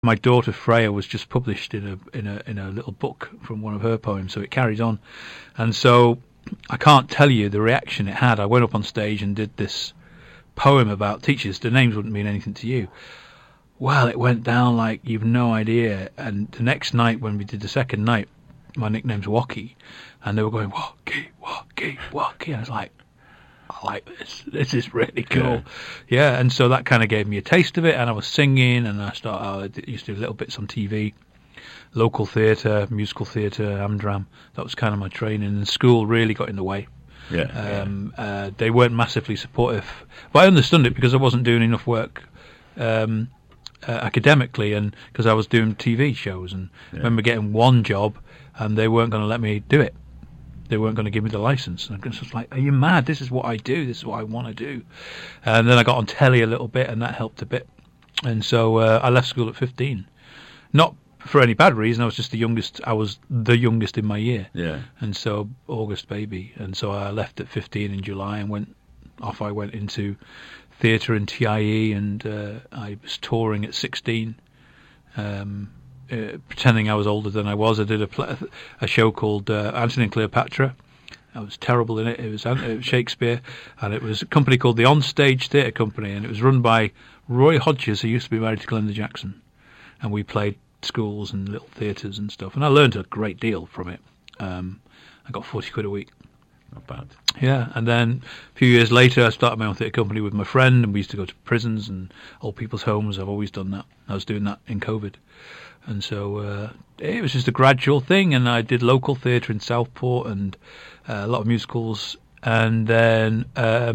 My daughter Freya was just published in a little book from one of her poems, so it carries on. And so I can't tell you the reaction it had. I went up on stage and did this poem about teachers. The names wouldn't mean anything to you. Well, it went down like you've no idea. And the next night, when we did the second night, my nickname's Wacky, and they were going, Wacky, Wacky, Wacky. And I was like, I like this. This is really cool. Yeah, and so that kind of gave me a taste of it, and I was singing, and I used to do little bits on TV, local theatre, musical theatre, Amdram. That was kind of my training, and school really got in the way. They weren't massively supportive, but I understood it because I wasn't doing enough work academically, and because I was doing TV shows, and I remember getting one job, and they weren't going to let me do it. They weren't going to give me the license. And I was just like, are you mad? This is what I do. This is what I want to do. And then I got on telly a little bit, and that helped a bit. And so I left school at 15. Not for any bad reason. I was just the youngest. I was the youngest in my year. Yeah. And so August baby. And so I left at 15 in July and went into theatre and TIE, and I was touring at 16. Pretending I was older than I was. I did a show called Antony and Cleopatra. I was terrible in it. It was Shakespeare, and it was a company called the Onstage Theatre Company, and it was run by Roy Hodges, who used to be married to Glenda Jackson. And we played schools and little theatres and stuff, and I learned a great deal from it. I got 40 quid a week. Not bad. Yeah, and then a few years later I started my own theatre company with my friend, and we used to go to prisons and old people's homes. I've always done that. I was doing that in COVID. And so it was just a gradual thing, and I did local theatre in Southport and a lot of musicals. And then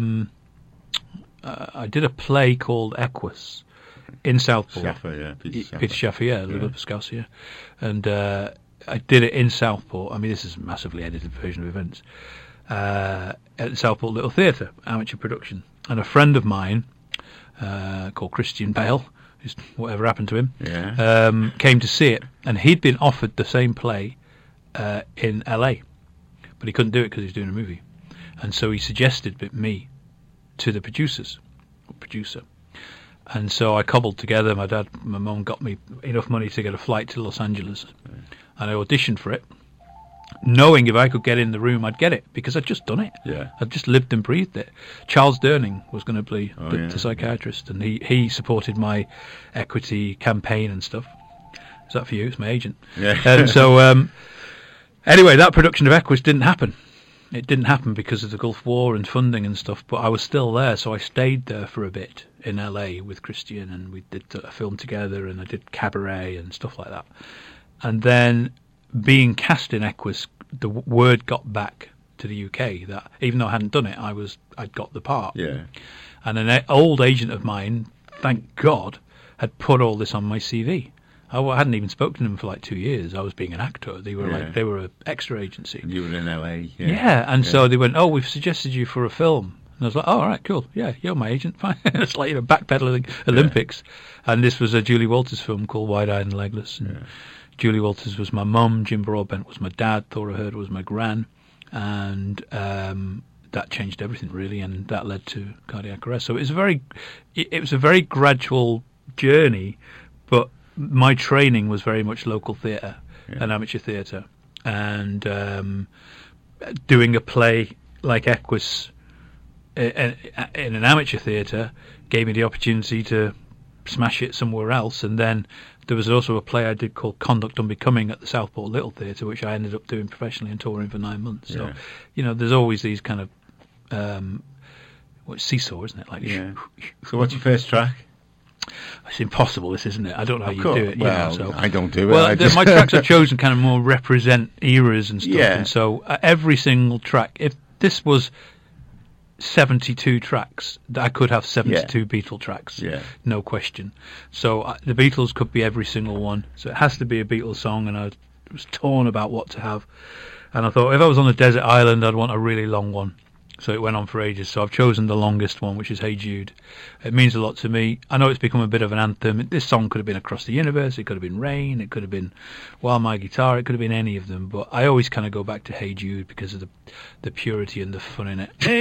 I did a play called Equus in Southport. Peter Shaffer, Elizabeth Scouse, and I did it in Southport. I mean, this is a massively edited version of events. At Southport Little Theatre, amateur production. And a friend of mine called Christian Bale, whatever happened to him, came to see it, and he'd been offered the same play in LA, but he couldn't do it because he was doing a movie, and so he suggested me to the producer, and so I cobbled together. My mum got me enough money to get a flight to Los Angeles, and I auditioned for it, knowing if I could get in the room I'd get it, because I'd just done it. I'd just lived and breathed it. Charles Durning was going to be the psychiatrist, and he supported my equity campaign and stuff. Is that for you? It's my agent. And so anyway, that production of Equus didn't happen. It didn't happen because of the Gulf War and funding and stuff, but I was still there, so I stayed there for a bit in LA with Christian, and we did a film together, and I did Cabaret and stuff like that. And then being cast in Equus, the word got back to the UK that even though I hadn't done it, I'd got the part. And an old agent of mine, thank God, had put all this on my CV. I hadn't even spoken to them for like 2 years. I was being an actor. They were they were an extra agency. And you were in LA. So they went, "Oh, we've suggested you for a film." And I was like, "Oh, all right, cool. Yeah, you're my agent. Fine." It's like backpedaling Olympics. And this was a Julie Walters film called Wide Eyed and Legless. And Julie Walters was my mum, Jim Broadbent was my dad, Thora Hird was my gran, and that changed everything really, and that led to cardiac arrest. So it was a very gradual journey, but my training was very much local theatre and amateur theatre, and doing a play like Equus in an amateur theatre gave me the opportunity to smash it somewhere else. And then there was also a play I did called Conduct Unbecoming at the Southport Little Theatre, which I ended up doing professionally and touring for 9 months. So, there's always these kind of seesaw, isn't it? Like, So what's your first track? It's impossible, this, isn't it? I don't know how you do it. Well, I don't do it. Well, my tracks I've chosen kind of more represent eras and stuff. And so every single track, if this was 72 tracks, I could have 72 Beatle tracks, no question. So the Beatles could be every single one. So it has to be a Beatles song, and I was torn about what to have. And I thought if I was on a desert island, I'd want a really long one. So it went on for ages. So I've chosen the longest one, which is Hey Jude. It means a lot to me. I know it's become a bit of an anthem. This song could have been Across the Universe. It could have been Rain. It could have been While My Guitar. It could have been any of them. But I always kind of go back to Hey Jude because of the purity and the fun in it.